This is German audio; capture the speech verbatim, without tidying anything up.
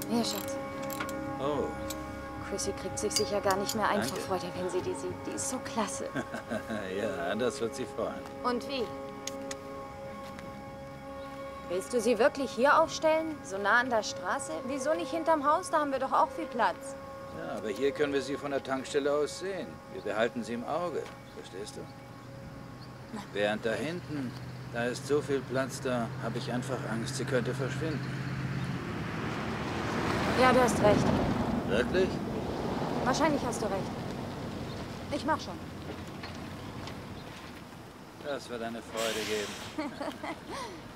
Hier, Schatz. Oh. Chrissy kriegt sich sicher gar nicht mehr ein vor Danke. Freude, wenn sie die sieht. Die ist so klasse. Ja, das wird sie freuen. Und wie? Willst du sie wirklich hier aufstellen? So nah an der Straße? Wieso nicht hinterm Haus? Da haben wir doch auch viel Platz. Ja, aber hier können wir sie von der Tankstelle aus sehen. Wir behalten sie im Auge. Verstehst du? Während da hinten, da ist so viel Platz, da habe ich einfach Angst, sie könnte verschwinden. Ja, du hast recht. Wirklich? Wahrscheinlich hast du recht. Ich mach schon. Das wird eine Freude geben.